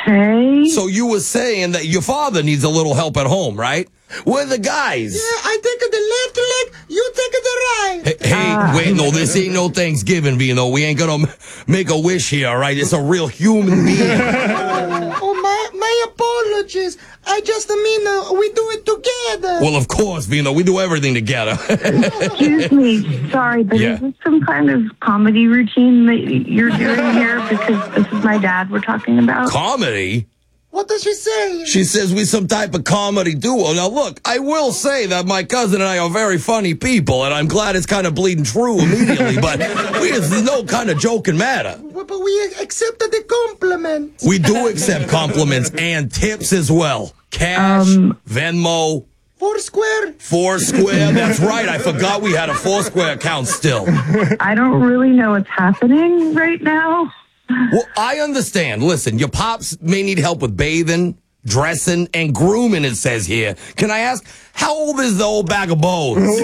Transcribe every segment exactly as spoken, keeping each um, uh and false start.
Okay. So you were saying that your father needs a little help at home, right? We're the guys. Yeah, I take the left leg, you take the right. Hey, hey Uh, wait, no, this ain't no Thanksgiving, Vino. We ain't gonna m- make a wish here, all right? It's a real human being. Oh, oh, my, my apologies. I just mean uh, we do it together. Well, of course, Vino. We do everything together. Excuse me. Sorry, but Yeah. is this some kind of comedy routine that you're doing here? Because this is my dad we're talking about. Comedy? What does she say? She says we some type of comedy duo. Now, look, I will say that my cousin and I are very funny people, and I'm glad it's kind of bleeding true immediately, but we, it's no kind of joking matter. Well, but we accepted the compliment. We do accept compliments and tips as well. Cash, Um, Venmo, Foursquare. Foursquare. That's right. I forgot we had a Foursquare account still. I don't really know what's happening right now. Well, I understand. Listen, your pops may need help with bathing, dressing, and grooming, it says here. Can I ask, how old is the old bag of bones?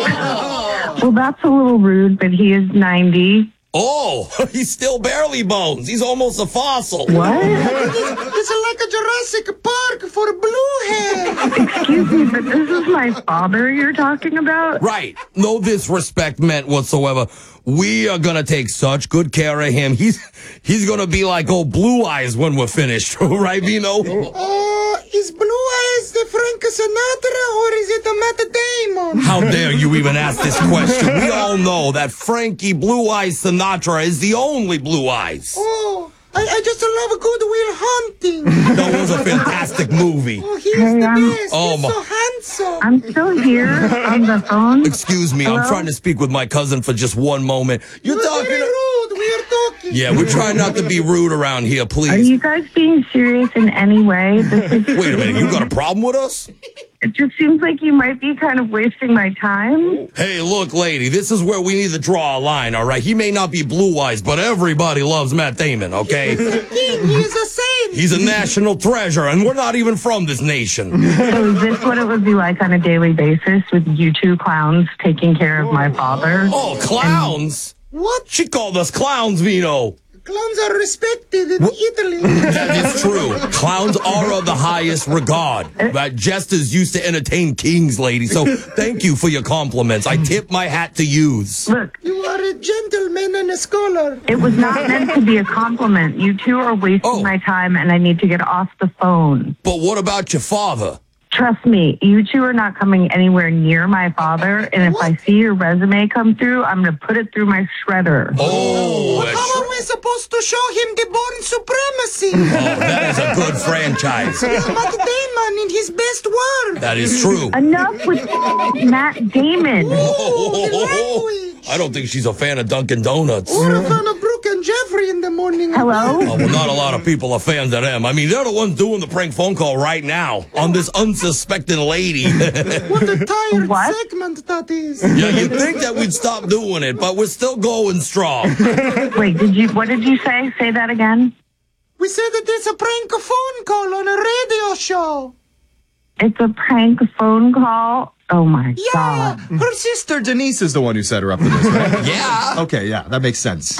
Well, that's a little rude, but he is ninety. Oh, he's still barely bones. He's almost a fossil. What? It's like a Jurassic Park for blue hair. Excuse me, but this is my father you're talking about? Right. No disrespect meant whatsoever. We are going to take such good care of him. He's he's going to be like old Blue Eyes when we're finished. Right, Vino? Uh, is Blue Eyes the Frank Sinatra or is it the Matt Damon? How dare you even ask this question? We all know that Frankie Blue Eyes Sinatra is the only Blue Eyes. Oh, I, I just love Good Will Hunting. That was a fantastic movie. Oh, he's Hey, the um, best. Oh, he's my- so handsome. I'm still here on the phone. Excuse me, I'm Hello? trying to speak with my cousin for just one moment. You're You're talking... very rude. We are talking. Yeah, we're trying not to be rude around here, Are please. you guys being serious in any way? This is, Wait a minute, you got a problem with us? it just seems like you might be kind of wasting my time. Hey, look, lady, this is where we need to draw a line, all right? He may not be Blue Eyes, but everybody loves Matt Damon, okay? King, he is a saint. He's a national treasure, and we're not even from this nation. So is this what it would be like on a daily basis with you two clowns taking care of my father? Oh, clowns? What? She called us clowns, Vino. Clowns are respected in Italy. That is true. Clowns are of the highest regard. But jesters used to entertain kings, lady. So thank you for your compliments. I tip my hat to yous. Look, You are a gentleman and a scholar. it was not meant to be a compliment. You two are wasting Oh. my time and I need to get off the phone. But what about your father? Trust me, you two are not coming anywhere near my father. And if I see your resume come through, I'm going to put it through my shredder. Oh, How that's- are we supposed to show him the born supremacy? oh, that is a good franchise. Matt Damon in his best work. That is true. Enough with Matt Damon. Oh, the language. I don't think she's a fan of Dunkin' Donuts. Or a fan of Brooke and Jeffrey in the morning. Hello? Oh, well, not a lot of people are fans of them. I mean, they're the ones doing the prank phone call right now on this unsuspecting lady. What a tired What? segment that is. Yeah, you'd think that we'd stop doing it, but we're still going strong. Wait, did you? What did you say? Say that again. We said that it's a prank phone call on a radio show. It's a prank phone call. Oh my Yeah. god. Her sister Denise is the one who set her up for this, right? Yeah. Okay, yeah, that makes sense.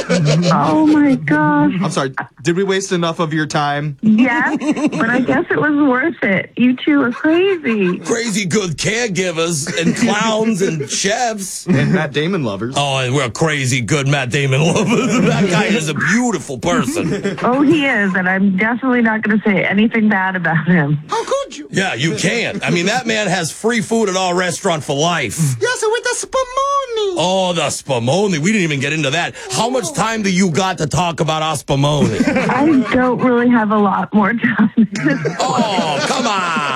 Oh my gosh. I'm sorry, did we waste enough of your time? Yes, but I guess it was worth it. You two are crazy. Crazy good caregivers and clowns and chefs. And Matt Damon lovers. Oh, and we're crazy good Matt Damon lovers. That guy is a beautiful person. Oh, he is, and I'm definitely not going to say anything bad about him. How could you? Yeah, you can't. I mean, that man has free food at our restaurant for life. Yes, with the spumoni. Oh, the spumoni. We didn't even get into that. How much time do you got to talk about our spumoni? I don't really have a lot more time. Oh, come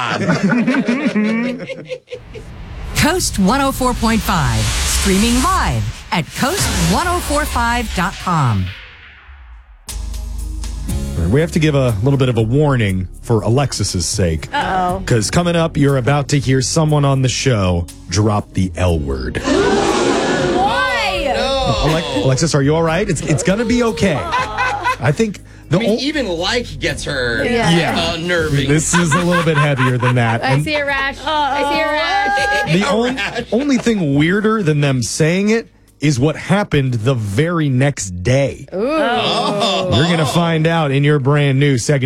on. Coast one oh four point five, streaming live at coast one oh four five dot com. We have to give a little bit of a warning for Alexis's sake. Uh-oh. Because coming up, you're about to hear someone on the show drop the L word. Why? Ale- Alexis, are you all right? It's it's going to be okay. I think the I mean, ol- even like gets her Yeah. Yeah. unnerving. this is a little bit heavier than that. I And see a rash. I see a rash. the on- only thing weirder than them saying it is what happened the very next day. Ooh. You're going to find out in your brand new second